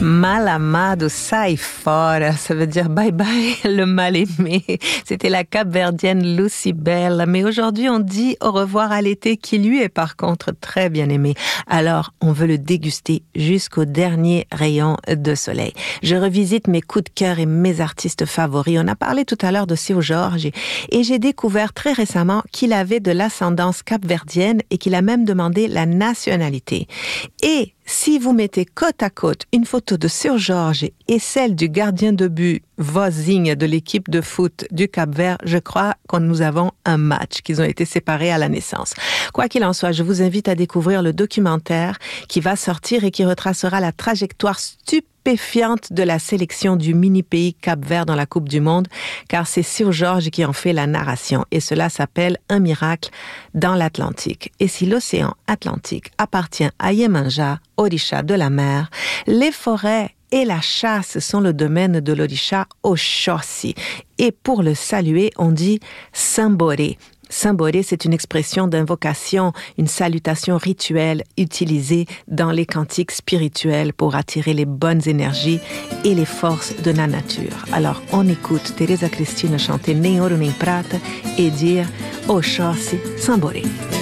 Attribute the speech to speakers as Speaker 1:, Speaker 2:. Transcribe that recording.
Speaker 1: Mal amado, sai fora, ça veut dire bye bye le mal aimé. C'était la Cap-Verdienne Lucibel, mais aujourd'hui on dit au revoir à l'été qui lui est par contre très bien aimé. Alors on veut le déguster jusqu'au dernier rayon de soleil. Je revisite mes coups de cœur et mes artistes favoris. On a parlé tout à l'heure de Seu Jorge et j'ai découvert très récemment qu'il avait de l'ascendance cap-verdienne et qu'il a même demandé la nationalité. Et si vous mettez côte à côte une photo de Seu Jorge et celle du gardien de but Vozinha de l'équipe de foot du Cap-Vert, je crois que nous avons un match, qu'ils ont été séparés à la naissance. Quoi qu'il en soit, je vous invite à découvrir le documentaire qui va sortir et qui retracera la trajectoire stupéfiante de la sélection du mini-pays Cap-Vert dans la Coupe du Monde, car c'est Seu Jorge qui en fait la narration, et cela s'appelle Un miracle dans l'Atlantique. Et si l'océan Atlantique appartient à Iemanjá, Orisha de la mer, les forêts et la chasse sont le domaine de l'Orisha Oxóssi. Et pour le saluer, on dit Samboré. Samboré, c'est une expression d'invocation, une salutation rituelle utilisée dans les cantiques spirituels pour attirer les bonnes énergies et les forces de la nature. Alors, on écoute Teresa Cristina chanter Nem Ouro Nem Prata et dire Oxóssi Samboré.